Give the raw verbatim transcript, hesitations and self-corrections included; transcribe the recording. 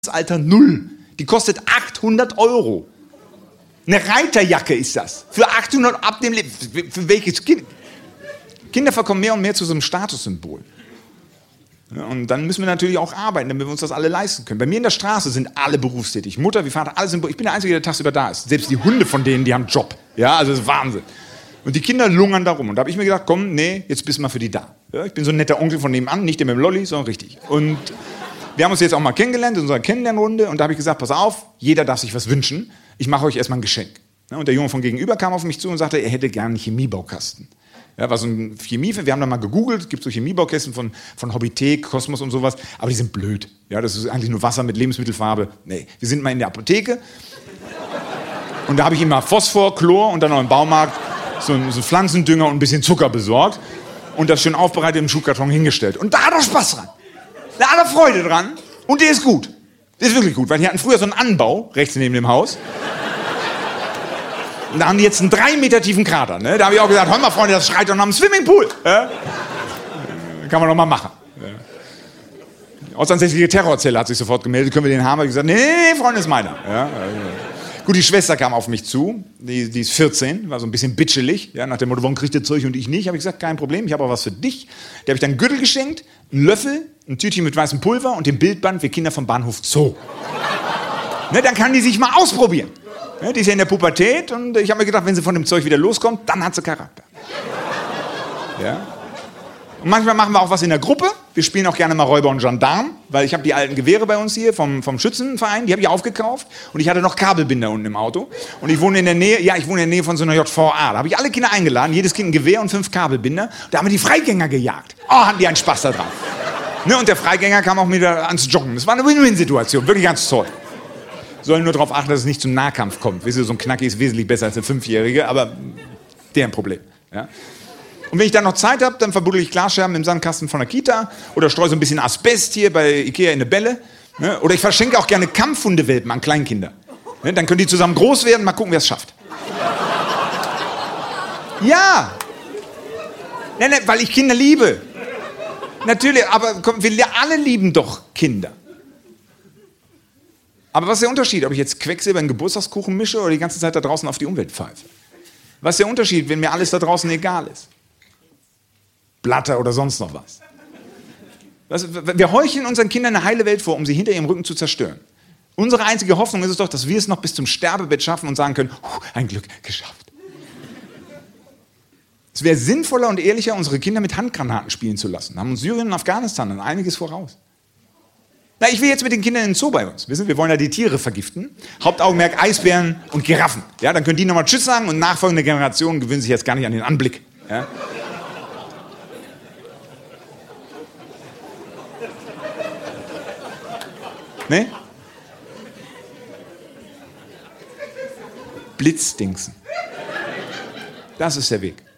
Alter null. Die kostet achthundert Euro. Eine Reiterjacke ist das. Für achthundert ab dem Leben. Für, für welches Kind? Kinder verkommen mehr und mehr zu so einem Statussymbol. Ja, und dann müssen wir natürlich auch arbeiten, damit wir uns das alle leisten können. Bei mir in der Straße sind alle berufstätig. Mutter wie Vater, alle sind. Ich bin der Einzige, der tagsüber da ist. Selbst die Hunde von denen, die haben einen Job. Ja, also das ist Wahnsinn. Und die Kinder lungern da rum. Und da habe ich mir gedacht, komm, nee, jetzt bist du mal für die da. Ja, ich bin so ein netter Onkel von nebenan, nicht der mit dem Lolli, sondern richtig. Und wir haben uns jetzt auch mal kennengelernt in unserer Kennenlernrunde. Und da habe ich gesagt, pass auf, jeder darf sich was wünschen. Ich mache euch erstmal ein Geschenk. Und der Junge von gegenüber kam auf mich zu und sagte, er hätte gerne einen Chemiebaukasten. Ja, war so ein Chemie, wir haben da mal gegoogelt, es gibt so Chemiebaukästen von, von Hobbythek, Kosmos und sowas, aber die sind blöd. Ja, das ist eigentlich nur Wasser mit Lebensmittelfarbe. Nee, wir sind mal in der Apotheke und da habe ich ihm mal Phosphor, Chlor und dann noch im Baumarkt so einen so Pflanzendünger und ein bisschen Zucker besorgt und das schön aufbereitet im Schuhkarton hingestellt. Und da hat er Spaß dran. Da hat er Freude dran und der ist gut. Der ist wirklich gut, weil die hatten früher so einen Anbau, rechts neben dem Haus. Und da haben die jetzt einen drei Meter tiefen Krater. Ne? Da habe ich auch gesagt, hör mal Freunde, das schreit doch nach einem Swimmingpool. Ja? Kann man doch mal machen. Ja. Ortsansässige Terrorzelle hat sich sofort gemeldet, können wir den haben? Ich gesagt, nee, Freunde, ist meiner. Ja? Gut, die Schwester kam auf mich zu, die, die ist vierzehn, war so ein bisschen bitschelig. Ja? Nach dem Motto, warum kriegt ihr Zeug und ich nicht? Habe ich gesagt, kein Problem, ich habe auch was für dich. Der habe ich dann einen Gürtel geschenkt, einen Löffel, ein Tütchen mit weißem Pulver und den Bildband für Kinder vom Bahnhof Zoo. Ne, dann kann die sich mal ausprobieren. Ja, die ist ja in der Pubertät und ich habe mir gedacht, wenn sie von dem Zeug wieder loskommt, dann hat sie Charakter. Ja. Und manchmal machen wir auch was in der Gruppe. Wir spielen auch gerne mal Räuber und Gendarm, weil ich habe die alten Gewehre bei uns hier vom, vom Schützenverein, die habe ich aufgekauft und ich hatte noch Kabelbinder unten im Auto. Und ich wohne in der Nähe, ja, ich wohne in der Nähe von so einer J V A. Da habe ich alle Kinder eingeladen, jedes Kind ein Gewehr und fünf Kabelbinder. Da haben wir die Freigänger gejagt. Oh, hatten die einen Spaß da drauf. Ne, und der Freigänger kam auch wieder ans Joggen. Das war eine Win-Win-Situation, wirklich ganz toll. Sollen nur darauf achten, dass es nicht zum Nahkampf kommt. Wisst ihr, so ein Knacki ist wesentlich besser als eine Fünfjährige, aber deren Problem. Ja? Und wenn ich dann noch Zeit habe, dann verbuddel ich Glasscherben im Sandkasten von der Kita oder streue so ein bisschen Asbest hier bei Ikea in eine Bälle. Ne? Oder ich verschenke auch gerne Kampfhundewelpen an Kleinkinder. Ne? Dann können die zusammen groß werden, mal gucken, wer es schafft. Ja! Ne, ne, weil ich Kinder liebe. Natürlich, aber komm, wir alle lieben doch Kinder. Aber was ist der Unterschied, ob ich jetzt Quecksilber in Geburtstagskuchen mische oder die ganze Zeit da draußen auf die Umwelt pfeife? Was ist der Unterschied, wenn mir alles da draußen egal ist? Blatter oder sonst noch was. was wir heucheln unseren Kindern eine heile Welt vor, um sie hinter ihrem Rücken zu zerstören. Unsere einzige Hoffnung ist es doch, dass wir es noch bis zum Sterbebett schaffen und sagen können, ein Glück, geschafft. Es wäre sinnvoller und ehrlicher, unsere Kinder mit Handgranaten spielen zu lassen. Da haben uns Syrien und Afghanistan dann einiges voraus. Na, ich will jetzt mit den Kindern in den Zoo bei uns. Wissen, wir wollen ja die Tiere vergiften. Hauptaugenmerk Eisbären und Giraffen. Ja, dann können die nochmal Tschüss sagen und nachfolgende Generationen gewöhnen sich jetzt gar nicht an den Anblick. Ja. Ne? Blitzdingsen. Das ist der Weg.